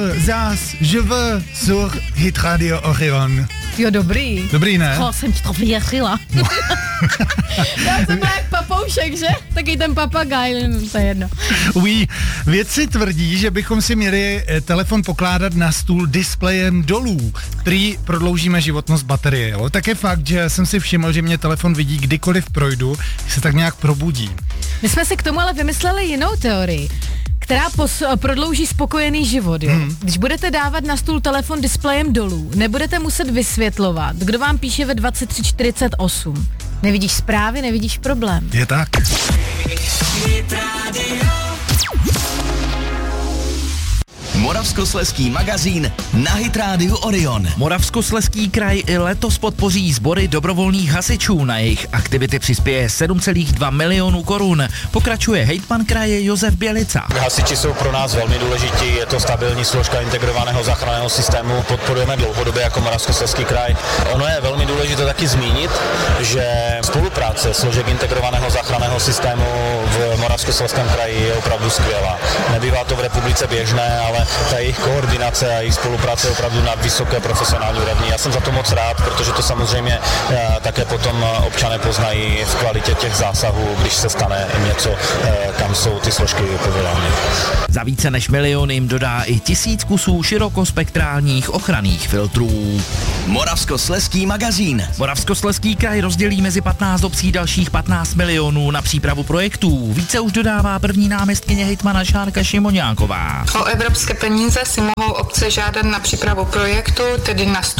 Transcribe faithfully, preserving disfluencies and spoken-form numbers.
zás, je veux sur Hit Radio Orion. Jo, dobrý. Dobrý, ne? Oh, jsem ti to věřila. Já jsem byl jak papoušek, že? Taky ten papagaj, to je jedno. Oui, vědci tvrdí, že bychom si měli telefon pokládat na stůl displejem dolů. Prý prodloužíme životnost baterie, jo? Tak je fakt, že jsem si všiml, že mě telefon vidí kdykoliv projdu, se tak nějak probudí. My jsme si k tomu ale vymysleli jinou teorii, která pos- prodlouží spokojený život, jo. Hmm. Když budete dávat na stůl telefon displejem dolů, nebudete muset vysvětlovat, kdo vám píše ve dvacet tři čtyřicet osm. Nevidíš zprávy, nevidíš problém. Je tak. Moravskoslezský magazín na Hit Rádiu Orion. Moravskoslezský kraj i letos podpoří sbory dobrovolných hasičů. Na jejich aktivity přispěje sedm celá dva milionů korun. Pokračuje hejtman kraje Josef Bělica. Hasiči jsou pro nás velmi důležití, je to stabilní složka integrovaného záchranného systému, podporujeme dlouhodobě jako Moravskoslezský kraj. Ono je velmi důležité taky zmínit, že spolupráce složek integrovaného záchranného systému v Moravskoslezském kraji je opravdu skvělá. Nebývá to v republice běžné, ale ta jejich koordinace a jejich spolupráce je opravdu na vysoké profesionální úrovni. Já jsem za to moc rád, protože to samozřejmě také potom občané poznají v kvalitě těch zásahů, když se stane něco, kam jsou ty složky povolány. Za více než milion jim dodá i tisíc kusů širokospektrálních ochranných filtrů. Moravskoslezský magazín. Moravskoslezský kraj rozdělí mezi patnáct obcí dalších patnáct milionů na přípravu projektů. Více už dodává první náměstkyně hejtmana Šárka Šimoňáková. O evropské peníze si mohou obce žádat na přípravu projektu, tedy na